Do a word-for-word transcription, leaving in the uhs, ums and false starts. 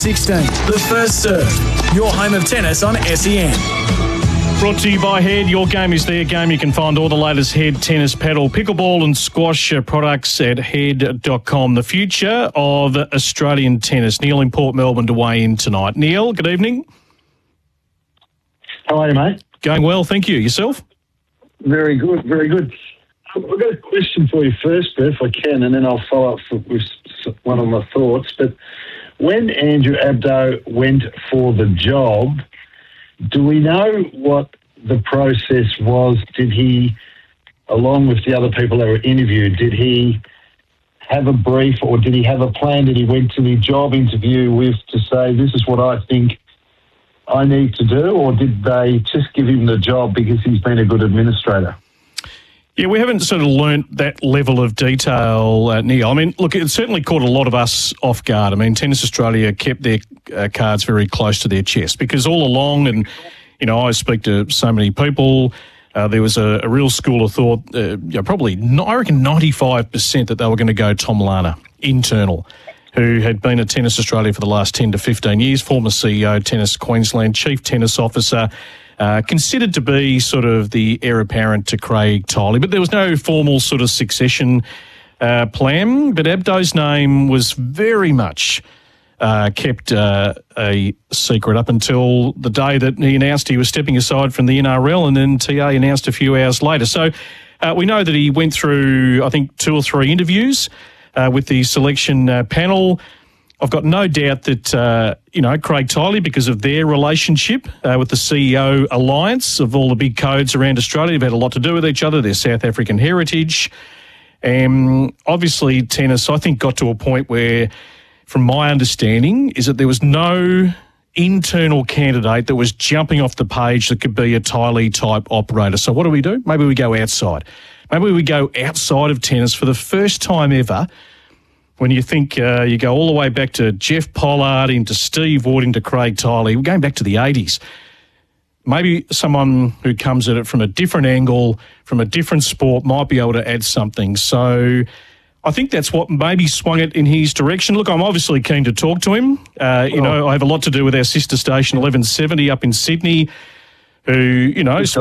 sixteen, the first serve. Your home of tennis on S E N. Brought to you by Head. Your game is their game. You can find all the latest Head tennis, paddle, pickleball and squash products at head dot com. The future of Australian tennis. Neil in Port Melbourne to weigh in tonight. Neil, good evening. How are you, mate? Going well, thank you. Yourself? Very good, very good. I've got a question for you first, if I can, and then I'll follow up with one of my thoughts. But when Andrew Abdo went for the job, do we know what the process was? Did he, along with the other people that were interviewed, did he have a brief or did he have a plan that he went to the job interview with to say, this is what I think I need to do, or did they just give him the job because he's been a good administrator? Yeah, we haven't sort of learnt that level of detail, uh, Neil. I mean, look, it certainly caught a lot of us off guard. I mean, Tennis Australia kept their uh, cards very close to their chest because all along, and, you know, I speak to so many people, uh, there was a, a real school of thought, uh, you know, probably, I reckon ninety-five percent that they were going to go Tom Lana, internal, who had been at Tennis Australia for the last ten to fifteen years, former C E O, Tennis Queensland, Chief Tennis Officer, Uh, considered to be sort of the heir apparent to Craig Tiley, but there was no formal sort of succession uh, plan. But Abdo's name was very much uh, kept uh, a secret up until the day that he announced he was stepping aside from the N R L, and then T A announced a few hours later. So uh, we know that he went through, I think, two or three interviews uh, with the selection uh, panel. I've got no doubt that, uh, you know, Craig Tiley, because of their relationship uh, with the C E O alliance of all the big codes around Australia, they've had a lot to do with each other, their South African heritage. And obviously tennis, I think, got to a point where, from my understanding, is that there was no internal candidate that was jumping off the page that could be a Tiley-type operator. So what do we do? Maybe we go outside. Maybe we go outside of tennis for the first time ever. When you think uh, you go all the way back to Jeff Pollard, into Steve Wood, into Craig Tiley, we're going back to the eighties. Maybe someone who comes at it from a different angle, from a different sport, might be able to add something. So I think that's what maybe swung it in his direction. Look, I'm obviously keen to talk to him. Uh, you know, I have a lot to do with our sister station, eleven seventy, up in Sydney, who, you know,